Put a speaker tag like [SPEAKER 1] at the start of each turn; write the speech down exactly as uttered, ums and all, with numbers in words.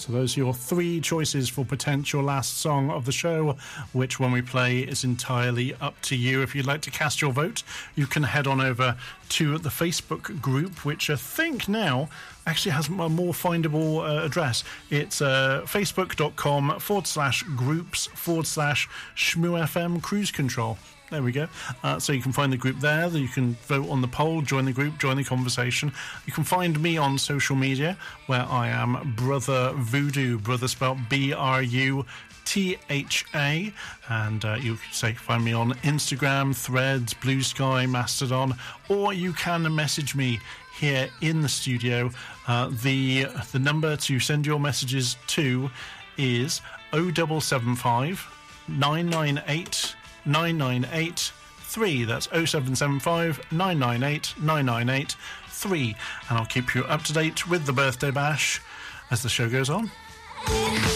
[SPEAKER 1] So those are your three choices for potential last song of the show. Which one we play is entirely up to you. If you'd like to cast your vote, you can head on over to the Facebook group, which I think now actually has a more findable uh, address. It's uh, facebook.com forward slash groups forward slash ShmooFM Cruise Control. There we go. Uh, so you can find the group there. You can vote on the poll, join the group, join the conversation. You can find me on social media, where I am Brother Voodoo, Brother spelled B R U T H A. And uh, you can say, find me on Instagram, Threads, Blue Sky, Mastodon, or you can message me here in the studio. Uh, the the number to send your messages to is oh seven seven five, nine nine eight, nine nine eight three. That's oh seven seven five, nine nine eight, nine nine eight three. And I'll keep you up to date with the birthday bash as the show goes on.